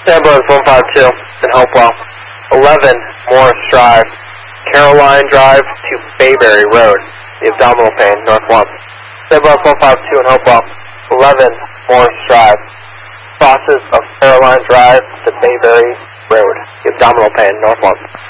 Ambulance 152 in Hopewell. 11 Morris Drive, Caroline Drive to Bayberry Road, the abdominal pain, North 1. Ambulance 152 in Hopewell. 11 Morris Drive, crosses of Caroline Drive to Bayberry Road, the abdominal pain, North 1.